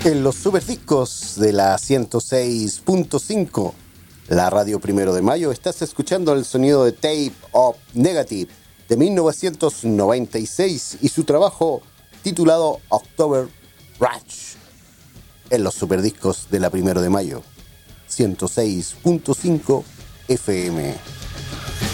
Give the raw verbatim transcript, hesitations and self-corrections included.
En los superdiscos de la ciento seis punto cinco, la radio Primero de Mayo, estás escuchando el sonido de Tape of Negative de mil novecientos noventa y seis y su trabajo titulado October Rush. En los superdiscos de la Primero de Mayo, ciento seis punto cinco F M.